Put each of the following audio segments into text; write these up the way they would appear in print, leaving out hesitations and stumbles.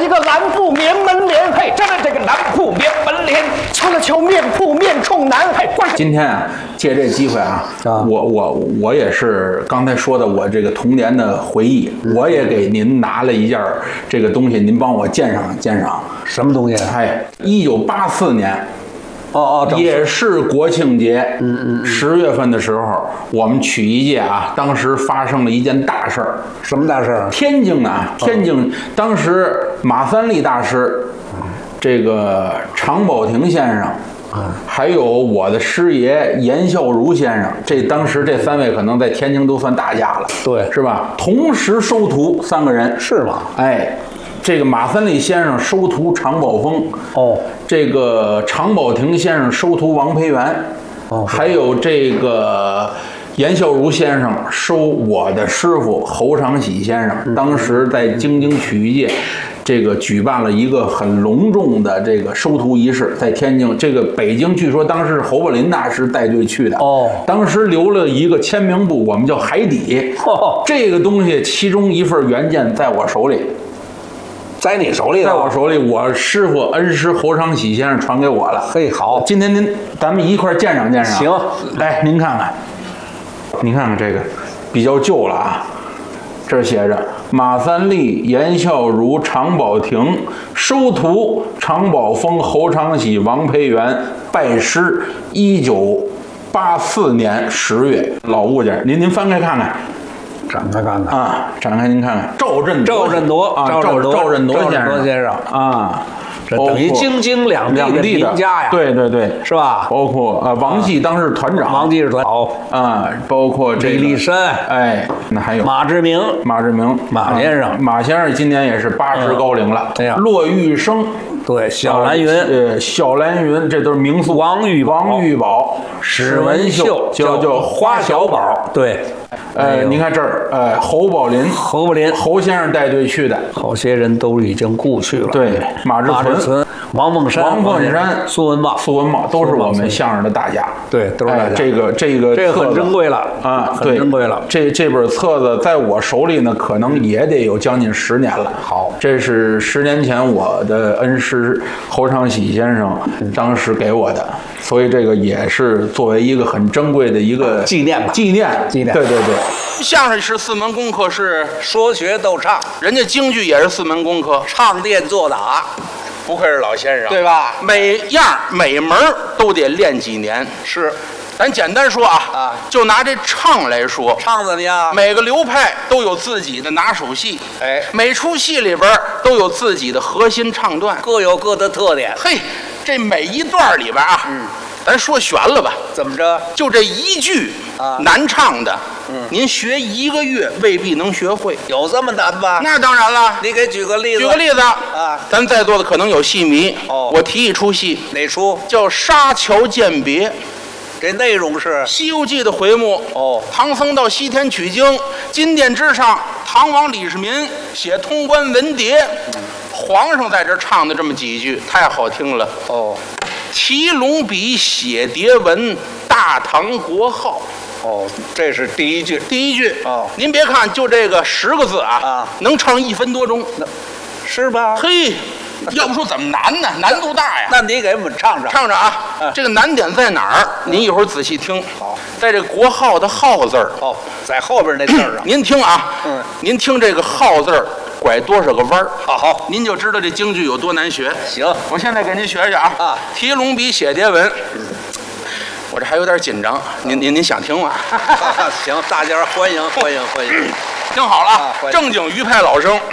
一个蓝布棉门帘，嘿，站在这个蓝布棉门帘，瞧了瞧面铺面冲南，嘿， 今天啊，借这机会啊，我也是刚才说的我这个童年的回忆，我也给您拿了一件这个东西，您帮我鉴赏鉴赏。 什么东西？ 哎，1984年。也是国庆节，10月份的时候，我们曲艺界啊，当时发生了一件大事儿。 什么大事儿？ 天津啊，天津当时马三立大师，这个常宝霆先生，还有我的师爷严孝孺先生，当时这3位可能在天津都算大家了， 对， 是吧？同时收徒3个人， 是吗？ 哎。这个马三立先生收徒常宝峰，这个常宝霆先生收徒王培元，还有这个严孝孺先生收我的师傅侯长喜先生。当时在京津曲艺界，这个举办了一个很隆重的这个收徒仪式，在天津。这个北京据说当时是侯宝林大师带队去的，当时留了一个签名簿，我们叫海底。这个东西其中一份原件在我手里。 在你手里， 在我手里，我师傅恩师侯长喜先生传给我了。 嘿，好， 今天咱们一块鉴赏鉴赏。 行， 来您看看，您看看这个比较旧了啊，这写着马三立、严孝孺、常宝霆收徒常宝峰、侯长喜、王培元拜师。1984年10月，老物件，您翻开看看。 展开看看啊，展开您看看，赵振铎啊， 赵振铎先生啊， 这等于京津两地的名家呀， 对对对， 是吧？ 包括王继当时团长， 王继是团长啊，包括这个李立山， 哎，那还有马志明马先生， 马先生今年也是80高龄了。 哎呀， 骆玉生， 对，小蓝云， 小蓝云，这都是名宿。 王玉宝，史文秀，叫花小宝， 对。 您看这儿，侯宝林，侯先生带队去的， 好些人都已经故去了。 对，马志存、 王凤山、苏文茂都是我们相声的大家。 对，都是大家。 这个很珍贵了啊， 很珍贵了。 这本册子在我手里呢，可能也得有将近10年了。 好， 这是10年前我的恩师侯长喜先生当时给我的，所以这个也是作为一个很珍贵的一个纪念吧。 纪念。对。 相声是4门功课，是说学逗唱， 人家京剧也是4门功课， 唱念做打， 不愧是老先生， 对吧？ 每样每门都得练几年。 是， 咱简单说啊，就拿这唱来说， 唱怎么样？ 每个流派都有自己的拿手戏， 哎， 每出戏里边都有自己的核心唱段， 各有各的特点。 嘿，这每一段里边啊，咱说悬了吧？ 怎么着？ 就这一句难唱的，您学1个月未必能学会， 有这么难吧？ 那当然了。 你给举个例子。 举个例子啊，咱在座的可能有戏迷，我提一出戏， 哪出？ 叫《沙桥饯别》。 这内容是 《西游记》的回目。唐僧到西天取经，金殿之上，唐王李世民写通关文牒，皇上在这唱的这么几句，太好听了。提龙笔写牒文，大唐国号。 这是第一句。 您别看就这个10个字啊，能唱1分多钟， 是吧？ 嘿，要不说怎么难呢？难度大呀。 那你给我们唱啊！这个难点在哪儿？您一会儿仔细听。好，在这国号的号字儿。 在后边那字儿上。 您听啊，您听这个号字儿拐多少个弯儿？ 好， 您就知道这京剧有多难学。 行， 我现在给您学学啊。提龙笔写牒文。我这还有点紧张，您想听吗？ 行，大家欢迎。 听好了，正经余派老生。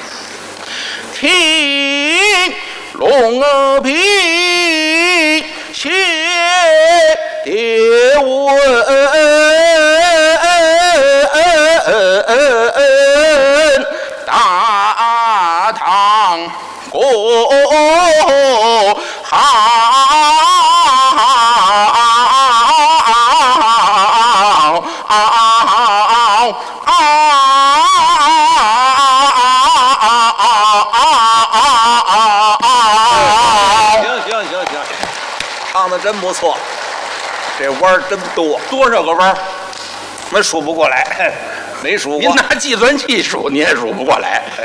提龙笔写牒文，大唐国号。 行，唱的真不错，这弯儿真多， 多少个弯儿？ 没数不过来，没数过。 您拿计算器数，你也数不过来。